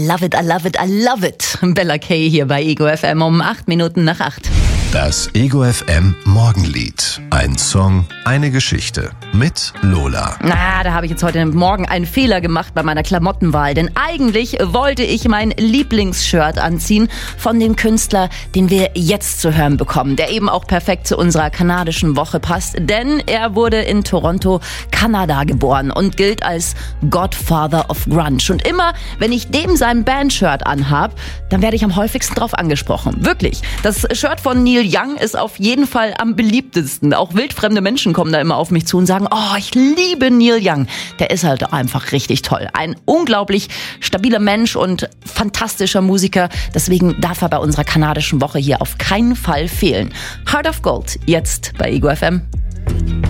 love it, I love it, I love it. Bella Kay hier bei Ego FM um 8 Minuten nach 8. Das Ego FM Morgenlied. Ein Song, eine Geschichte mit Lola. Da habe ich jetzt heute Morgen einen Fehler gemacht bei meiner Klamottenwahl. Denn eigentlich wollte ich mein Lieblingsshirt anziehen von dem Künstler, den wir jetzt zu hören bekommen. Der eben auch perfekt zu unserer kanadischen Woche passt. Denn er wurde in Toronto, Kanada geboren und gilt als Godfather of Grunge. Und immer, wenn ich dem sein Bandshirt anhab, dann werde ich am häufigsten drauf angesprochen. Wirklich. Das Shirt von Neil Young ist auf jeden Fall am beliebtesten. Auch wildfremde Menschen kommen da immer auf mich zu und sagen, oh, ich liebe Neil Young. Der ist halt einfach richtig toll. Ein unglaublich stabiler Mensch und fantastischer Musiker. Deswegen darf er bei unserer kanadischen Woche hier auf keinen Fall fehlen. Heart of Gold, jetzt bei Ego FM.